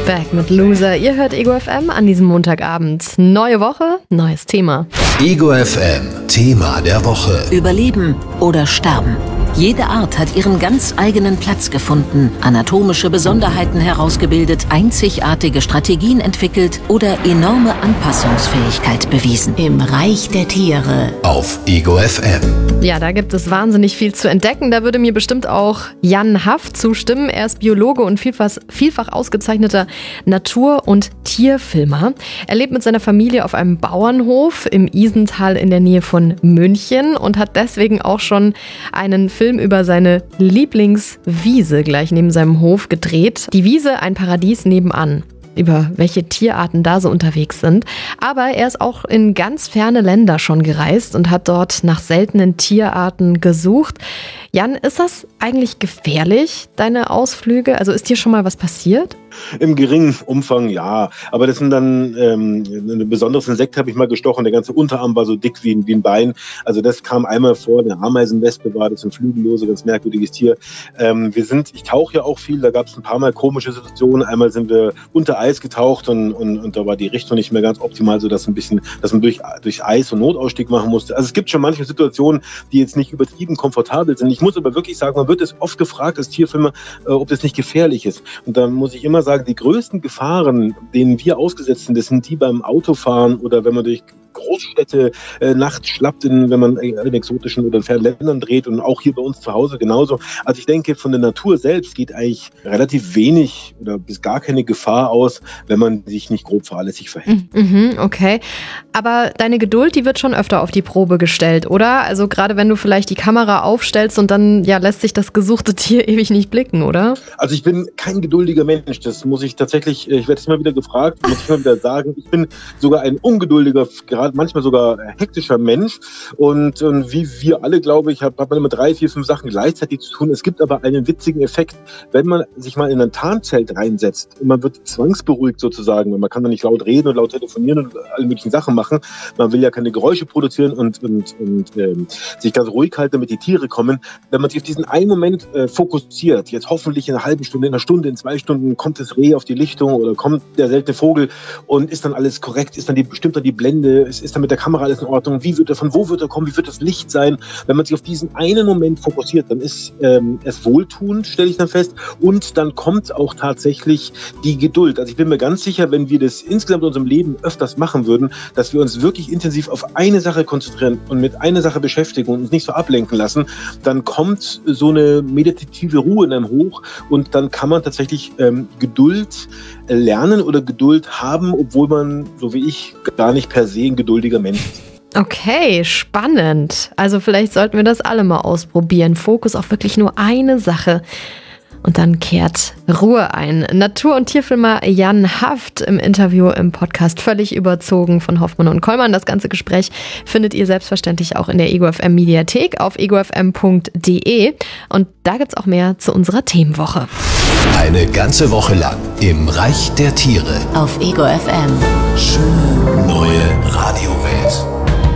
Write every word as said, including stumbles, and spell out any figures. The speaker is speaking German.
Back mit Loser. Ihr hört Ego F M an diesem Montagabend. Neue Woche, neues Thema. Ego F M, Thema der Woche. Überleben oder sterben. Jede Art hat ihren ganz eigenen Platz gefunden, anatomische Besonderheiten herausgebildet, einzigartige Strategien entwickelt oder enorme Anpassungsfähigkeit bewiesen. Im Reich der Tiere. Auf Ego F M. Ja, da gibt es wahnsinnig viel zu entdecken. Da würde mir bestimmt auch Jan Haft zustimmen. Er ist Biologe und vielfach, vielfach ausgezeichneter Natur- und Tierfilmer. Er lebt mit seiner Familie auf einem Bauernhof im Isental in der Nähe von München und hat deswegen auch schon einen Film über seine Lieblingswiese gleich neben seinem Hof gedreht. Die Wiese, ein Paradies nebenan. Über welche Tierarten da so unterwegs sind. Aber er ist auch in ganz ferne Länder schon gereist und hat dort nach seltenen Tierarten gesucht. Jan, ist das eigentlich gefährlich, deine Ausflüge? Also ist dir schon mal was passiert? Im geringen Umfang ja, aber das sind dann ähm, ein besonderes Insekt habe ich mal gestochen, der ganze Unterarm war so dick wie ein, wie ein Bein, also das kam einmal vor, eine Ameisenwespe war das, ein flügellose, ganz merkwürdiges Tier. Ähm, wir sind, ich tauche ja auch viel, da gab es ein paar Mal komische Situationen, einmal sind wir unter Eis getaucht und, und, und da war die Richtung nicht mehr ganz optimal, sodass ein bisschen, dass man durch, durch Eis und Notausstieg machen musste. Also es gibt schon manche Situationen, die jetzt nicht übertrieben komfortabel sind. Ich muss aber wirklich sagen, man wird es oft gefragt als Tierfilmer, äh, ob das nicht gefährlich ist. Und da muss ich immer sagen, die größten Gefahren, denen wir ausgesetzt sind, das sind die beim Autofahren oder wenn man durch Großstädte äh, nachts schlappt, in, wenn man in exotischen oder fernen Ländern dreht und auch hier bei uns zu Hause genauso. Also ich denke, von der Natur selbst geht eigentlich relativ wenig oder bis gar keine Gefahr aus, wenn man sich nicht grob fahrlässig verhält. Mhm, okay. Aber deine Geduld, die wird schon öfter auf die Probe gestellt, oder? Also gerade wenn du vielleicht die Kamera aufstellst und dann ja lässt sich das gesuchte Tier ewig nicht blicken, oder? Also ich bin kein geduldiger Mensch, das muss ich tatsächlich, ich werde es immer wieder gefragt, muss ich immer wieder sagen, ich bin sogar ein ungeduldiger, gerade manchmal sogar hektischer Mensch und, und wie wir alle, glaube ich, hat, hat man immer drei, vier, fünf Sachen gleichzeitig zu tun. Es gibt aber einen witzigen Effekt, wenn man sich mal in ein Tarnzelt reinsetzt und man wird zwangsberuhigt sozusagen, man kann dann nicht laut reden und laut telefonieren und alle möglichen Sachen machen, man will ja keine Geräusche produzieren und, und, und ähm, sich ganz ruhig halten, damit die Tiere kommen. Wenn man sich auf diesen einen Moment äh, fokussiert, jetzt hoffentlich in einer halben Stunde, in einer Stunde, in zwei Stunden kommt das Reh auf die Lichtung oder kommt der seltene Vogel und ist dann alles korrekt, ist dann die, bestimmt dann die Blende, ist dann mit der Kamera alles in Ordnung, wie wird er, von wo wird er kommen, wie wird das Licht sein? Wenn man sich auf diesen einen Moment fokussiert, dann ist ähm, es wohltuend, stelle ich dann fest, und dann kommt auch tatsächlich die Geduld. Also ich bin mir ganz sicher, wenn wir das insgesamt in unserem Leben öfters machen würden, dass wir uns wirklich intensiv auf eine Sache konzentrieren und mit einer Sache beschäftigen und uns nicht so ablenken lassen, dann kommt so eine meditative Ruhe in einem hoch und dann kann man tatsächlich ähm, Geduld lernen oder Geduld haben, obwohl man, so wie ich, gar nicht per se ein geduldiger Mensch ist. Okay, spannend. Also vielleicht sollten wir das alle mal ausprobieren. Fokus auf wirklich nur eine Sache. Und dann kehrt Ruhe ein. Natur- und Tierfilmer Jan Haft im Interview im Podcast Völlig überzogen von Hoffmann und Kollmann. Das ganze Gespräch findet ihr selbstverständlich auch in der Ego F M Mediathek auf ego f m punkt d e. Und da gibt's auch mehr zu unserer Themenwoche. Eine ganze Woche lang im Reich der Tiere. Auf Ego F M. Schöne neue Radiowelt.